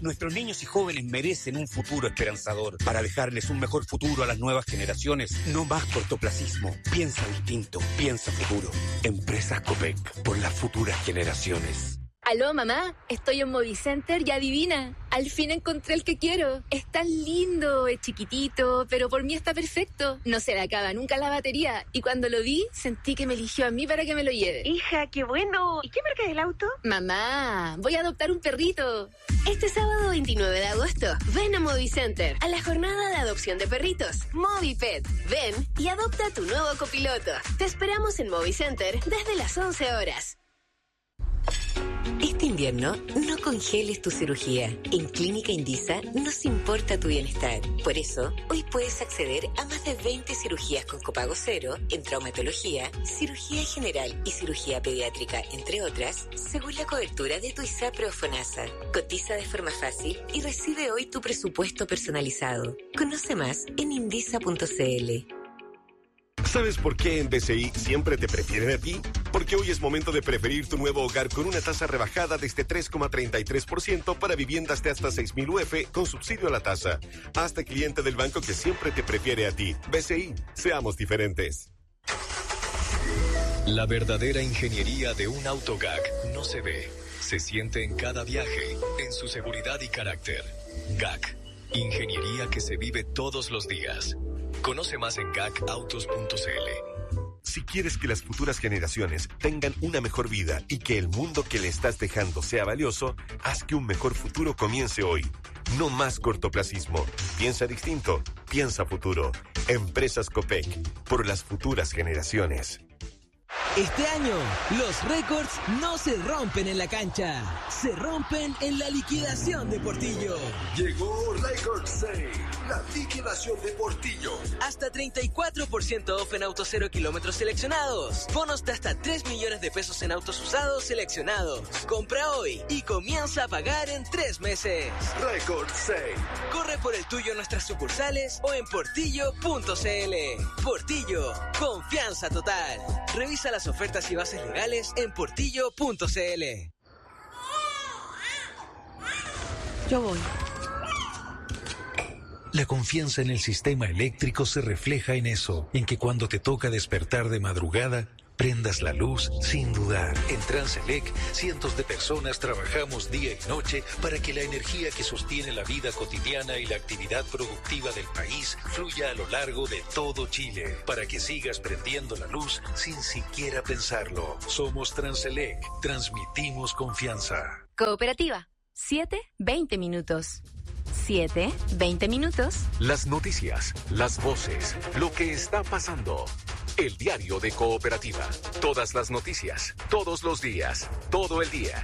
Nuestros niños y jóvenes merecen un futuro esperanzador. Para dejarles un mejor futuro a las nuevas generaciones, no más cortoplacismo. Piensa distinto, piensa futuro. Empresas Copec, por las futuras generaciones. Aló, mamá, estoy en Movicenter y adivina, al fin encontré el que quiero. Es tan lindo, es chiquitito, pero por mí está perfecto. No se le acaba nunca la batería y cuando lo vi, sentí que me eligió a mí para que me lo lleve. Hija, qué bueno. ¿Y qué marca es el auto? Mamá, voy a adoptar un perrito. Este sábado 29 de agosto, ven a Movicenter, a la jornada de adopción de perritos, MoviPet. Ven y adopta tu nuevo copiloto. Te esperamos en Movicenter desde las 11 horas. Este invierno, no congeles tu cirugía. En Clínica Indisa nos importa tu bienestar. Por eso, hoy puedes acceder a más de 20 cirugías con copago cero en traumatología, cirugía general y cirugía pediátrica, entre otras, según la cobertura de tu ISAPRE o FONASA. Cotiza de forma fácil y recibe hoy tu presupuesto personalizado. Conoce más en indisa.cl. ¿Sabes por qué en BCI siempre te prefieren a ti? Porque hoy es momento de preferir tu nuevo hogar con una tasa rebajada desde 3,33% para viviendas de hasta 6.000 UF con subsidio a la tasa. Hazte cliente del banco que siempre te prefiere a ti. BCI, seamos diferentes. La verdadera ingeniería de un auto GAC no se ve, se siente en cada viaje, en su seguridad y carácter. GAC, ingeniería que se vive todos los días. Conoce más en gacautos.cl. Si quieres que las futuras generaciones tengan una mejor vida y que el mundo que le estás dejando sea valioso, haz que un mejor futuro comience hoy. No más cortoplacismo. Piensa distinto. Piensa futuro. Empresas Copec. Por las futuras generaciones. Este año, los récords no se rompen en la cancha, se rompen en la liquidación de Portillo. Llegó Record Sale, la liquidación de Portillo. Hasta 34% off en autos 0 kilómetros seleccionados. Bonos de hasta 3 millones de pesos en autos usados seleccionados. Compra hoy y comienza a pagar en 3 meses. Record Sale. Corre por el tuyo en nuestras sucursales o en portillo.cl. Portillo, confianza total. Revisa las ofertas y bases legales en portillo.cl. Yo voy. La confianza en el sistema eléctrico se refleja en eso, en que cuando te toca despertar de madrugada, prendas la luz sin dudar. En Transelec, cientos de personas trabajamos día y noche para que la energía que sostiene la vida cotidiana y la actividad productiva del país fluya a lo largo de todo Chile, para que sigas prendiendo la luz sin siquiera pensarlo. Somos Transelec, transmitimos confianza. Cooperativa, 7-20 minutos. 7-20 minutos. Las noticias, las voces, lo que está pasando. El diario de Cooperativa. Todas las noticias, todos los días, todo el día.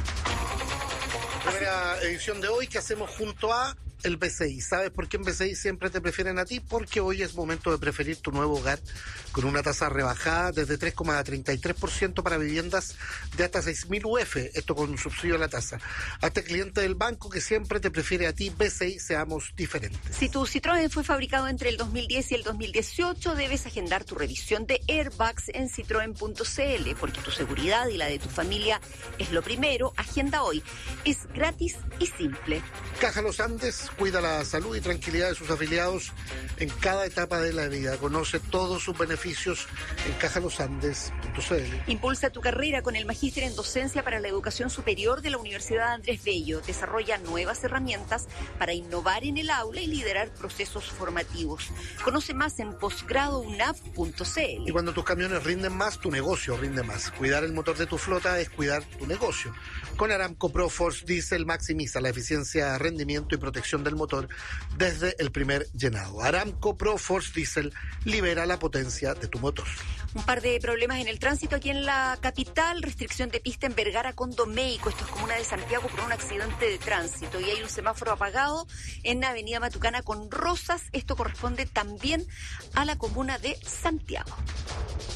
Primera edición de hoy que hacemos junto a el BCI. ¿Sabes por qué en BCI siempre te prefieren a ti? Porque hoy es momento de preferir tu nuevo hogar con una tasa rebajada desde 3,33% para viviendas de hasta 6.000 UF, esto con un subsidio a la tasa. Hazte cliente del banco que siempre te prefiere a ti. BCI, seamos diferentes. Si tu Citroën fue fabricado entre el 2010 y el 2018, debes agendar tu revisión de airbags en citroen.cl, porque tu seguridad y la de tu familia es lo primero. Agenda hoy. Es gratis y simple. Caja Los Andes cuida la salud y tranquilidad de sus afiliados en cada etapa de la vida. Conoce todos sus beneficios en cajalosandes.cl. Impulsa tu carrera con el magíster en docencia para la educación superior de la Universidad Andrés Bello. Desarrolla nuevas herramientas para innovar en el aula y liderar procesos formativos. Conoce más en posgradounaf.cl. Y cuando tus camiones rinden más, tu negocio rinde más. Cuidar el motor de tu flota es cuidar tu negocio. Con Aramco Pro Force Diesel maximiza la eficiencia, rendimiento y protección del motor desde el primer llenado. Aramco Pro Force Diesel libera la potencia de tu motor. Un par de problemas en el tránsito aquí en la capital. Restricción de pista en Vergara con Domeico. Esto es comuna de Santiago por un accidente de tránsito. Y hay un semáforo apagado en Avenida Matucana con Rosas. Esto corresponde también a la comuna de Santiago.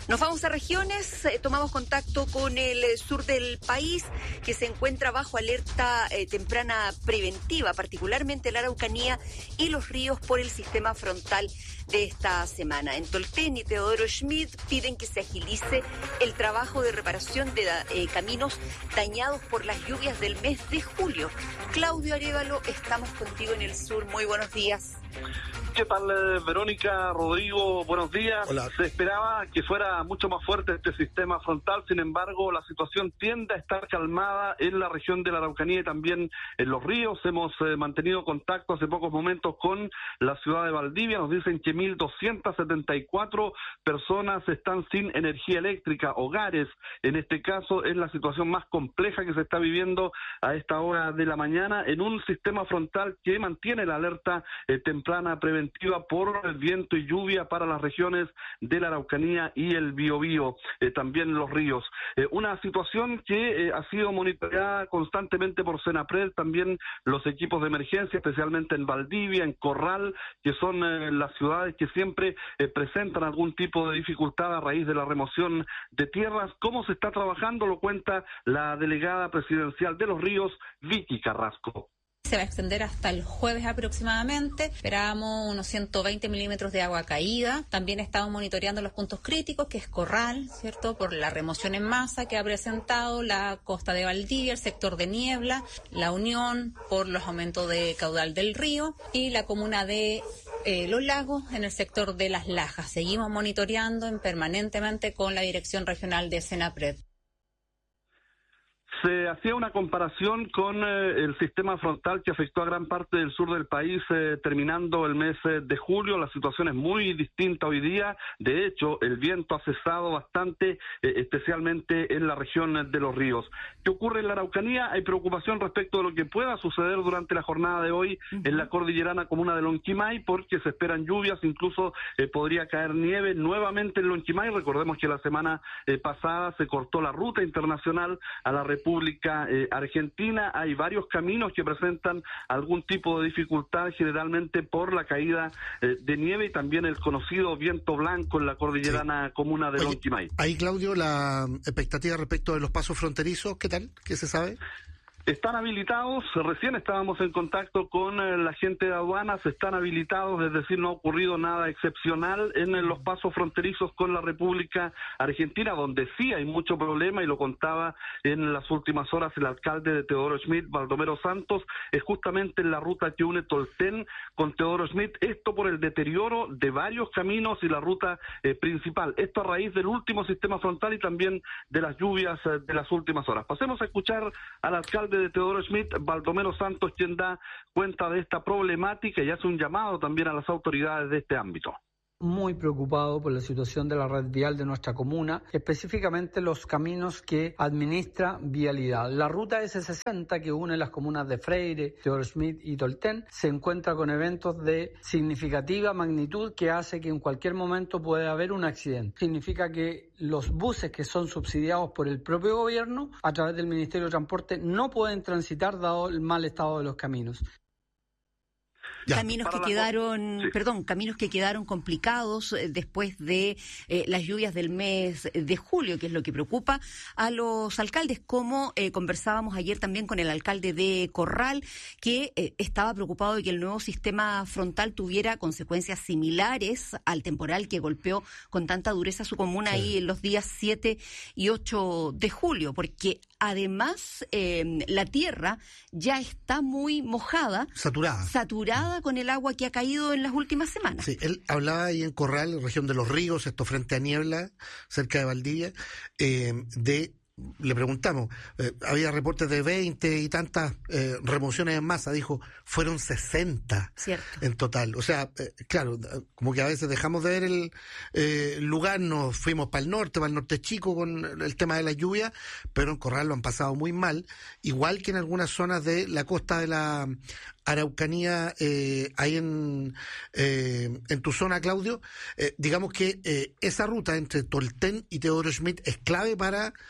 Nos vamos a regiones, tomamos contacto con el sur del país, que se encuentra bajo alerta temprana preventiva, particularmente la Araucanía y los ríos por el sistema frontal de esta semana. En Tolten y Teodoro Schmidt piden que se agilice el trabajo de reparación de caminos dañados por las lluvias del mes de julio. Claudio Arévalo, estamos contigo en el sur. Muy buenos días. ¿Qué tal, Verónica, Rodrigo? Buenos días. Hola. Se esperaba que fuera mucho más fuerte este sistema frontal, sin embargo, la situación tiende a estar calmada en la región de la Araucanía y también en los ríos. Hemos mantenido contacto hace pocos momentos con la ciudad de Valdivia. Nos dicen que 1.274 personas están sin energía eléctrica, hogares. En este caso es la situación más compleja que se está viviendo a esta hora de la mañana en un sistema frontal que mantiene la alerta temprana preventiva por el viento y lluvia para las regiones de la Araucanía y el Biobío, también los ríos. Una situación que ha sido monitoreada constantemente por Senapred, también los equipos de emergencia, especialmente en Valdivia, en Corral, que son las ciudades que siempre presentan algún tipo de dificultad a raíz de la remoción de tierras. ¿Cómo se está trabajando? Lo cuenta la delegada presidencial de los ríos, Vicky Carrasco. Se va a extender hasta el jueves aproximadamente. Esperábamos unos 120 milímetros de agua caída. También estamos monitoreando los puntos críticos, que es Corral, ¿cierto? Por la remoción en masa que ha presentado la costa de Valdivia, el sector de Niebla, la Unión, por los aumentos de caudal del río, y la comuna de Los Lagos en el sector de Las Lajas. Seguimos monitoreando permanentemente con la Dirección Regional de Senapred. Se hacía una comparación con el sistema frontal que afectó a gran parte del sur del país terminando el mes de julio. La situación es muy distinta hoy día. De hecho, el viento ha cesado bastante, especialmente en la región de los ríos. ¿Qué ocurre en la Araucanía? Hay preocupación respecto de lo que pueda suceder durante la jornada de hoy en la cordillerana comuna de Lonquimay, porque se esperan lluvias, incluso podría caer nieve nuevamente en Lonquimay. Recordemos que la semana pasada se cortó la ruta internacional a la República Argentina. Hay varios caminos que presentan algún tipo de dificultad, generalmente por la caída de nieve y también el conocido viento blanco en la cordillerana comuna de Lonquimay. Ahí, Claudio, la expectativa respecto de los pasos fronterizos, ¿qué tal? ¿Qué se sabe? Están habilitados, recién estábamos en contacto con la gente de aduanas, están habilitados, es decir, no ha ocurrido nada excepcional en los pasos fronterizos con la República Argentina, donde sí hay mucho problema, y lo contaba en las últimas horas el alcalde de Teodoro Schmidt, Baldomero Santos, es justamente en la ruta que une Tolten con Teodoro Schmidt, esto por el deterioro de varios caminos y la ruta principal, esto a raíz del último sistema frontal y también de las lluvias de las últimas horas. Pasemos a escuchar al alcalde de Teodoro Schmidt, Baldomero Santos, quien da cuenta de esta problemática y hace un llamado también a las autoridades de este ámbito. Muy preocupado por la situación de la red vial de nuestra comuna, específicamente los caminos que administra Vialidad. La ruta S60, que une las comunas de Freire, Teodoro Schmidt y Tolten, se encuentra con eventos de significativa magnitud que hace que en cualquier momento pueda haber un accidente. Significa que los buses que son subsidiados por el propio gobierno, a través del Ministerio de Transporte, no pueden transitar dado el mal estado de los caminos. Caminos que quedaron complicados después de las lluvias del mes de julio, que es lo que preocupa a los alcaldes, como conversábamos ayer también con el alcalde de Corral, que estaba preocupado de que el nuevo sistema frontal tuviera consecuencias similares al temporal que golpeó con tanta dureza su comuna ahí en los días 7 y 8 de julio, porque además la tierra ya está muy mojada, saturada con el agua que ha caído en las últimas semanas. Sí, él hablaba ahí en Corral, región de los ríos, esto frente a Niebla, cerca de Valdivia, le preguntamos, había reportes de 20 y tantas remociones en masa, dijo, fueron 60 en total. O sea, claro, como que a veces dejamos de ver el lugar, nos fuimos para el norte chico con el tema de la lluvia, pero en Corral lo han pasado muy mal, igual que en algunas zonas de la costa de la Araucanía, ahí en tu zona, Claudio. Digamos que esa ruta entre Tolten y Teodoro Schmidt es clave para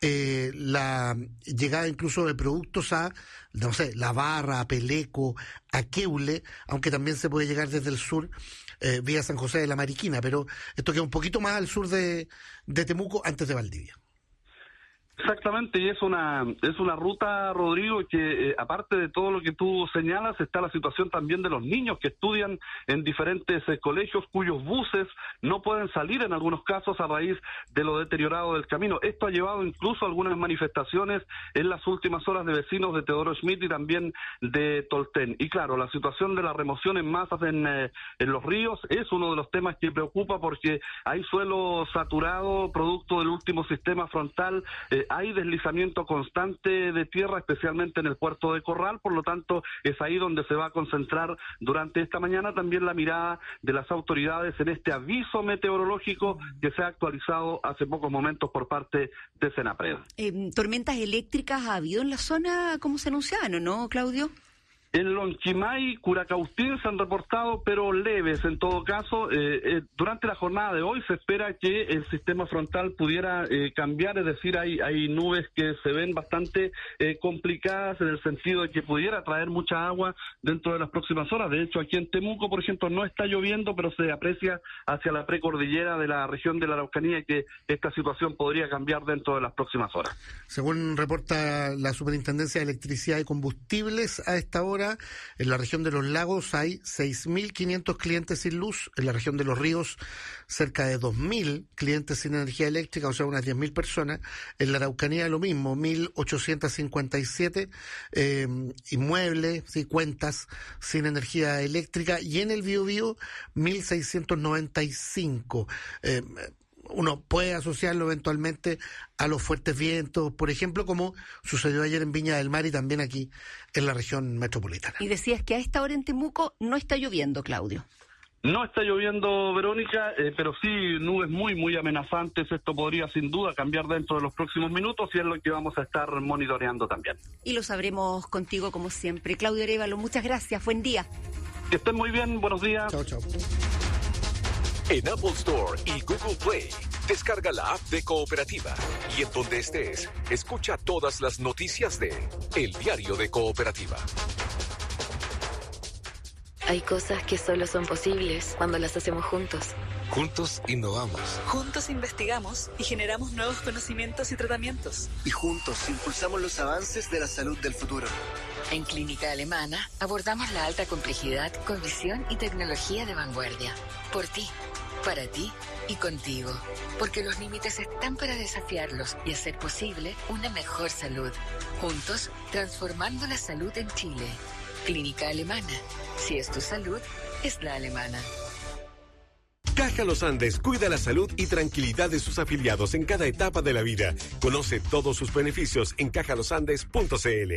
la llegada incluso de productos a, no sé, La Barra, a Peleco, a Queule, aunque también se puede llegar desde el sur, vía San José de la Mariquina, pero esto queda un poquito más al sur de Temuco, antes de Valdivia. Exactamente, y es una ruta, Rodrigo, que aparte de todo lo que tú señalas, está la situación también de los niños que estudian en diferentes colegios cuyos buses no pueden salir en algunos casos a raíz de lo deteriorado del camino. Esto ha llevado incluso a algunas manifestaciones en las últimas horas de vecinos de Teodoro Schmidt y también de Tolten. Y claro, la situación de la remoción en masas en los ríos es uno de los temas que preocupa, porque hay suelo saturado producto del último sistema frontal. Hay deslizamiento constante de tierra, especialmente en el puerto de Corral, por lo tanto es ahí donde se va a concentrar durante esta mañana también la mirada de las autoridades en este aviso meteorológico que se ha actualizado hace pocos momentos por parte de Senapred. ¿Tormentas eléctricas ha habido en la zona, como se anunciaban, o no, Claudio? En Lonquimay, Curacautín se han reportado, pero leves en todo caso. Durante la jornada de hoy se espera que el sistema frontal pudiera cambiar, es decir, hay nubes que se ven bastante complicadas en el sentido de que pudiera traer mucha agua dentro de las próximas horas. De hecho, aquí en Temuco, por ejemplo, no está lloviendo, pero se aprecia hacia la precordillera de la región de la Araucanía que esta situación podría cambiar dentro de las próximas horas. Según reporta la Superintendencia de Electricidad y Combustibles, a esta hora en la región de los lagos hay 6.500 clientes sin luz, en la región de los ríos cerca de 2.000 clientes sin energía eléctrica, o sea, unas 10.000 personas. En la Araucanía lo mismo, 1.857 inmuebles, ¿sí?, cuentas sin energía eléctrica, y en el Biobío 1.695. Uno puede asociarlo eventualmente a los fuertes vientos, por ejemplo, como sucedió ayer en Viña del Mar y también aquí en la región metropolitana. Y decías que a esta hora en Temuco no está lloviendo, Claudio. No está lloviendo, Verónica, pero sí nubes muy, muy amenazantes. Esto podría sin duda cambiar dentro de los próximos minutos y es lo que vamos a estar monitoreando también. Y lo sabremos contigo como siempre. Claudio Arévalo, muchas gracias, buen día. Que estén muy bien, buenos días. Chao, chao. En Apple Store y Google Play, descarga la app de Cooperativa y en donde estés, escucha todas las noticias de El Diario de Cooperativa. Hay cosas que solo son posibles cuando las hacemos juntos. Juntos innovamos. Juntos investigamos y generamos nuevos conocimientos y tratamientos. Y juntos impulsamos los avances de la salud del futuro. En Clínica Alemana abordamos la alta complejidad con visión y tecnología de vanguardia. Por ti, para ti y contigo. Porque los límites están para desafiarlos y hacer posible una mejor salud. Juntos, transformando la salud en Chile. Clínica Alemana. Si es tu salud, es la alemana. Caja Los Andes cuida la salud y tranquilidad de sus afiliados en cada etapa de la vida. Conoce todos sus beneficios en cajalosandes.cl.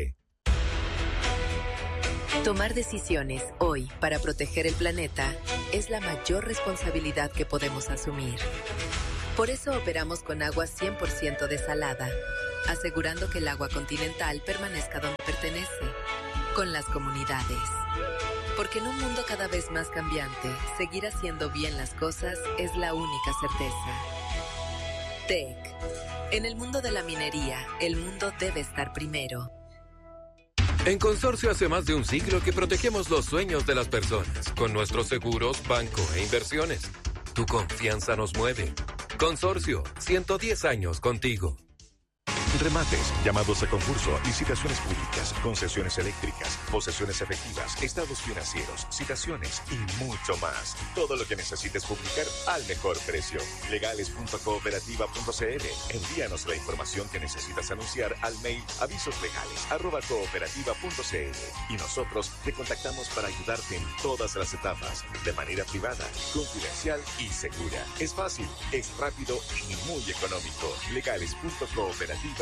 Tomar decisiones hoy para proteger el planeta es la mayor responsabilidad que podemos asumir. Por eso operamos con agua 100% desalada, asegurando que el agua continental permanezca donde pertenece, con las comunidades. Porque en un mundo cada vez más cambiante, seguir haciendo bien las cosas es la única certeza. TEC. En el mundo de la minería, el mundo debe estar primero. En Consorcio hace más de un siglo que protegemos los sueños de las personas con nuestros seguros, banco e inversiones. Tu confianza nos mueve. Consorcio, 110 años contigo. Remates, llamados a concurso, licitaciones públicas, concesiones eléctricas, posesiones efectivas, estados financieros, citaciones y mucho más. Todo lo que necesites publicar al mejor precio. Legales.cooperativa.cl. Envíanos la información que necesitas anunciar al mail avisoslegales@cooperativa.cl y nosotros te contactamos para ayudarte en todas las etapas, de manera privada, confidencial y segura. Es fácil, es rápido y muy económico. Legales.cooperativa.cl.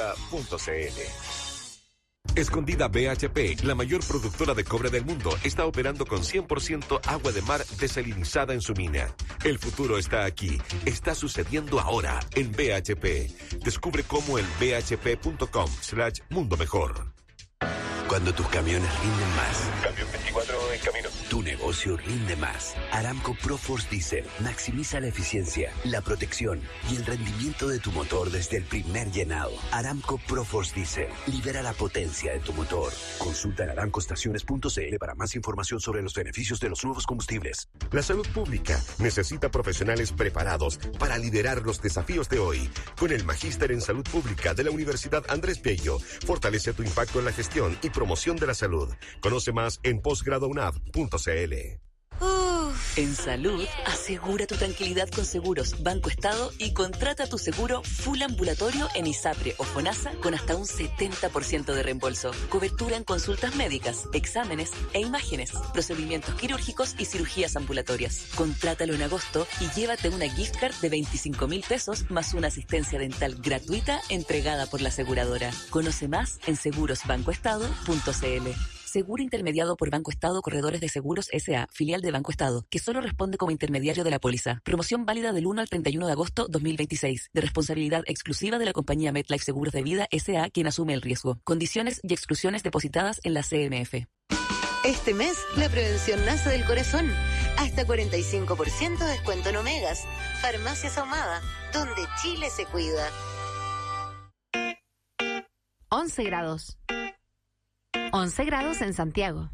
Escondida BHP, la mayor productora de cobre del mundo, está operando con 100% agua de mar desalinizada en su mina. El futuro está aquí. Está sucediendo ahora en BHP. Descubre cómo en bhp.com/mundo mejor. Cuando tus camiones rinden más. Camión 24 en camino. Tu negocio rinde más. Aramco ProForce Diesel maximiza la eficiencia, la protección y el rendimiento de tu motor desde el primer llenado. Aramco ProForce Diesel libera la potencia de tu motor. Consulta en aramcoestaciones.cl para más información sobre los beneficios de los nuevos combustibles. La salud pública necesita profesionales preparados para liderar los desafíos de hoy. Con el Magíster en Salud Pública de la Universidad Andrés Bello, fortalece tu impacto en la gestión y promoción de la salud. Conoce más en posgradounab.cl. En salud, asegura tu tranquilidad con Seguros Banco Estado y contrata tu seguro full ambulatorio en ISAPRE o FONASA con hasta un 70% de reembolso. Cobertura en consultas médicas, exámenes e imágenes, procedimientos quirúrgicos y cirugías ambulatorias. Contrátalo en agosto y llévate una gift card de 25.000 pesos más una asistencia dental gratuita entregada por la aseguradora. Conoce más en segurosbancoestado.cl. Seguro intermediado por Banco Estado Corredores de Seguros S.A., filial de Banco Estado, que solo responde como intermediario de la póliza. Promoción válida del 1 al 31 de agosto 2026, de responsabilidad exclusiva de la compañía MetLife Seguros de Vida S.A., quien asume el riesgo. Condiciones y exclusiones depositadas en la CMF. Este mes, la prevención nace del corazón. Hasta 45% de descuento en Omegas. Farmacias Ahumada, donde Chile se cuida. 11 grados. 11 grados en Santiago.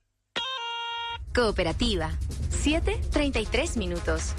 Cooperativa. 7:33 minutos.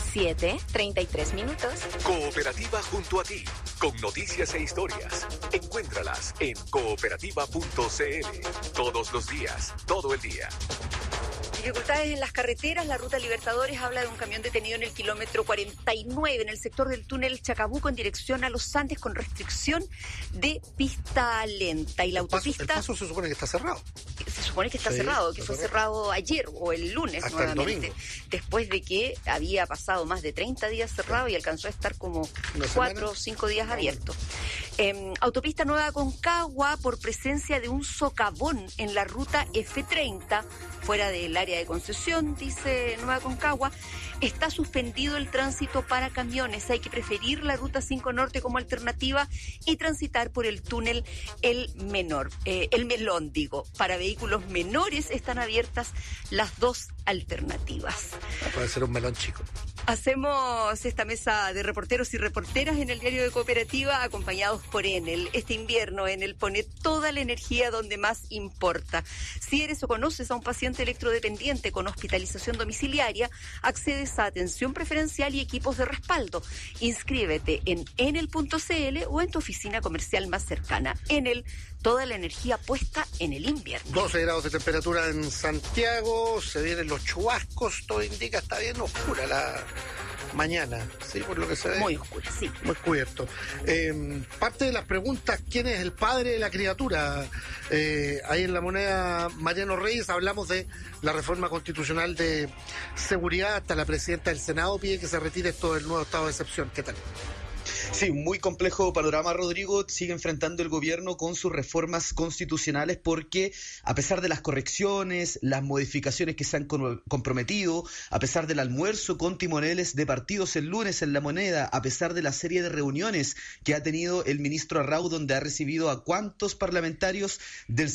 7:33 minutos. Cooperativa junto a ti, con noticias e historias. Encuéntralas en cooperativa.cl. Todos los días, todo el día. Dificultades en las carreteras. La ruta Libertadores habla de un camión detenido en el kilómetro 49 en el sector del túnel Chacabuco en dirección a Los Andes con restricción de pista lenta. Y la autopista... El paso se supone que está cerrado. Se supone que está cerrado, que fue cerrado ayer o el lunes hasta nuevamente. Después de que había pasado más de 30 días cerrado y alcanzó a estar como 4 o 5 días abierto. Autopista Nueva Aconcagua por presencia de un socavón en la ruta F30 fuera del área de concesión, dice Nueva Aconcagua. Está suspendido el tránsito para camiones. Hay que preferir la ruta 5 Norte como alternativa y transitar por el túnel El Melón. Para vehículos menores están abiertas las dos alternativas. Puede ser un melón chico. Hacemos esta mesa de reporteros y reporteras en el diario de Cooperativa acompañados por Enel. Este invierno Enel pone toda la energía donde más importa. Si eres o conoces a un paciente electrodependiente con hospitalización domiciliaria, accedes a atención preferencial y equipos de respaldo. Inscríbete en enel.cl o en tu oficina comercial más cercana. Enel, toda la energía puesta en el invierno. 12 grados de temperatura en Santiago, se vienen los chubascos, todo indica, está bien oscura la mañana, sí, por lo que se ve. Muy oscura, sí. Muy cubierto. Parte de las preguntas, ¿quién es el padre de la criatura? Ahí en La Moneda, Mariano Reyes, hablamos de la reforma constitucional de seguridad. Hasta la presidenta del Senado pide que se retire esto del nuevo estado de excepción. ¿Qué tal? Sí, muy complejo panorama, Rodrigo. Sigue enfrentando el gobierno con sus reformas constitucionales porque a pesar de las correcciones, las modificaciones que se han comprometido, a pesar del almuerzo con timoneles de partidos el lunes en La Moneda, a pesar de la serie de reuniones que ha tenido el ministro Arrau, donde ha recibido a cuantos parlamentarios del